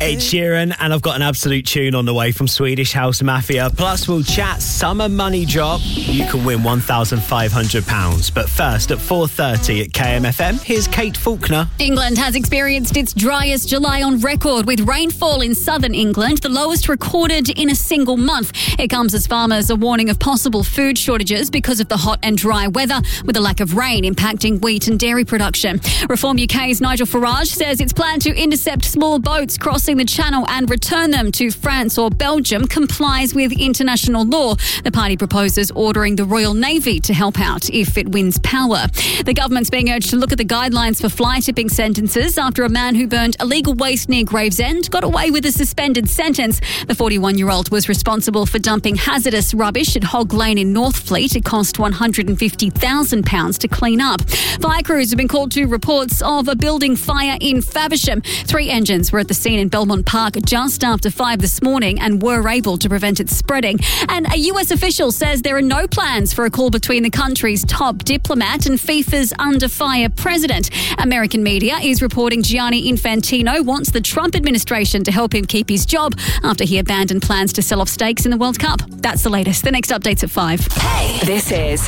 Ed Sheeran, and I've got an absolute tune on the way from Swedish House Mafia. Plus, we'll chat summer money drop. You can win £1,500. But first, at 4:30 at KMFM, here's Kate Faulkner. England has experienced its driest July on record, with rainfall in southern England the lowest recorded in a single month. It comes as farmers are warning of possible food shortages because of the hot and dry weather, with a lack of rain impacting wheat and dairy production. Reform UK's Nigel Farage says its plan to intercept small boats crossing the Channel and return them to France or Belgium complies with international law. The party proposes ordering the Royal Navy to help out if it wins power. The government's being urged to look at the guidelines for fly tipping sentences after a man who burned illegal waste near Gravesend got away with a suspended sentence. The 41-year-old was responsible for dumping hazardous rubbish at Hog Lane in Northfleet. It cost £150,000 to clean up. Fire crews have been called to reports of a building fire in Faversham. 3 engines were at the scene in Belmont Park just after 5 this morning and were able to prevent it spreading. And a US official says there are no plans for a call between the country's top diplomat and FIFA's under-fire president. American media is reporting Gianni Infantino wants the Trump administration to help him keep his job after he abandoned plans to sell off stakes in the World Cup. That's the latest. The next update's at 5. Hey, this is